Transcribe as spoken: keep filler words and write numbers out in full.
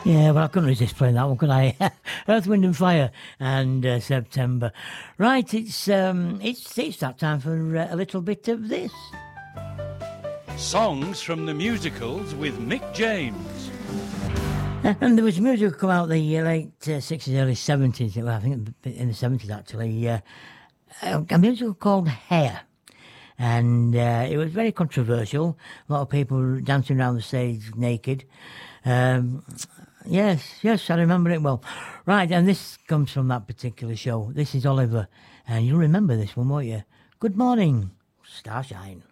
Yeah, well, I couldn't resist playing that one, could I? Earth, Wind and Fire and uh, September. Right, it's um, it's it's that time for uh, a little bit of this. Songs from the musicals with Mick James. And there was music come out the uh, late uh, sixties, early seventies. Well, I think in the seventies actually. Uh, a musical called Hair. And uh, it was very controversial. A lot of people dancing around the stage naked. Um, yes, yes, I remember it well. Right, and this comes from that particular show. This is Oliver, and you'll remember this one, won't you? Good morning, Starshine.